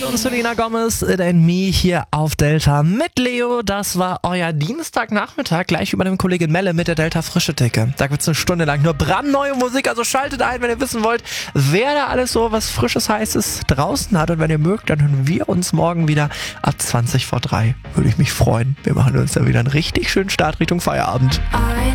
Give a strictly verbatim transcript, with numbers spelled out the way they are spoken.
und Selena Gomez, It Ain't Me hier auf Delta mit Leo. Das war euer Dienstagnachmittag, gleich über dem Kollegen Melle mit der Delta Frische Theke. Da gibt's eine Stunde lang nur brandneue Musik, also schaltet ein, wenn ihr wissen wollt, wer da alles so was Frisches, Heißes draußen hat. Und wenn ihr mögt, dann hören wir uns morgen wieder ab zwanzig vor drei. Würde ich mich freuen. Wir machen uns da wieder einen richtig schönen Start Richtung Feierabend.